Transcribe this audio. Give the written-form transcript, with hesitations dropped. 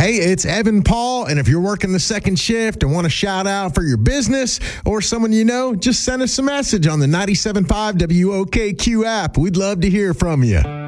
Hey, it's Evan Paul, and if you're working the second shift and want a shout out for your business or someone you know, just send us a message on the 97.5 WOKQ app. We'd love to hear from you.